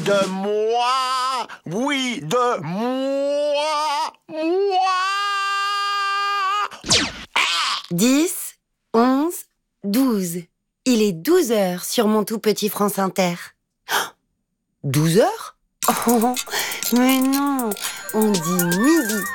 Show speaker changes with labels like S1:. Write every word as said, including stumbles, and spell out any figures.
S1: de moi. Oui, de moi. Moi.
S2: dix, onze, douze. Il est douze heures sur mon tout petit France Inter. douze heures? Oh, mais non, on dit midi.